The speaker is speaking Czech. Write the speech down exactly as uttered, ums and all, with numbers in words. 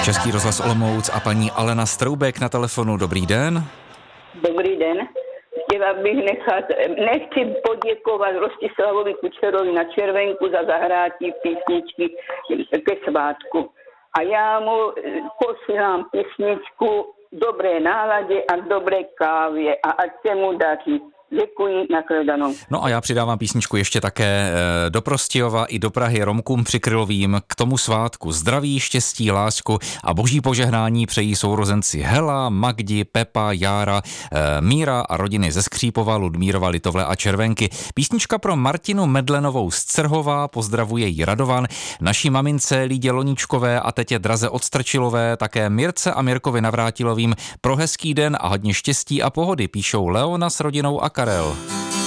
Český rozhlas Olomouc a paní Alena Stroubek na telefonu. Dobrý den. Dobrý den. Chtěla bych nechat, nechci poděkovat Rostislavovi Kučerovi na Červenku za zahrátí písničky ke svátku. A já mu posílám písničku dobré náladě a dobré kávě a ať se mu daří. Děkuji, nashledanou. No a já přidávám písničku ještě také do Prostějova i do Prahy Romkům Přikrylovým k tomu svátku. Zdraví, štěstí, lásku a boží požehnání přejí sourozenci Hela, Magdi, Pepa, Jára, Míra a rodiny ze Skřípova, Ludmírova, Litovle a Červenky. Písnička pro Martinu Medlenovou z Crhova, pozdravuje jí Radovan, naší mamince Lídě Loníčkové a tetě Draze Odstrčilové, také Mirce a Mirkovi Navrátilovým pro hezký den a hodně štěstí a pohody, píšou Leona s rodinou a Karel.